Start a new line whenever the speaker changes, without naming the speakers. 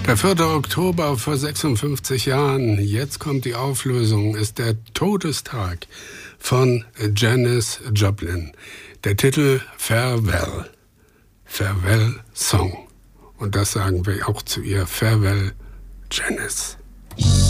Der 4. Oktober vor 56 Jahren, jetzt kommt die Auflösung, ist der Todestag von Janis Joplin. Der Titel Farewell, Farewell Song. Und das sagen wir auch zu ihr, Farewell Janis.